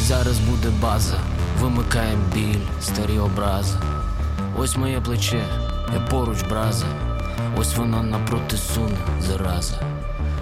зараз буде база, вимикає біль, старі образи. Ось моє плече, я поруч браза, ось вона напроти суне, зараза.